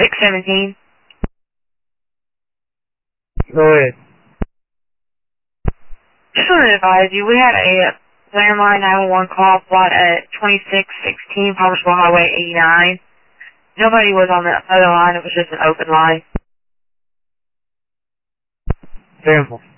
617. Go ahead. Just wanted to advise you, we had a landline 911 call slot at 2616 Palmersville Highway 89. Nobody was on the other line, it was just an open line. Sample.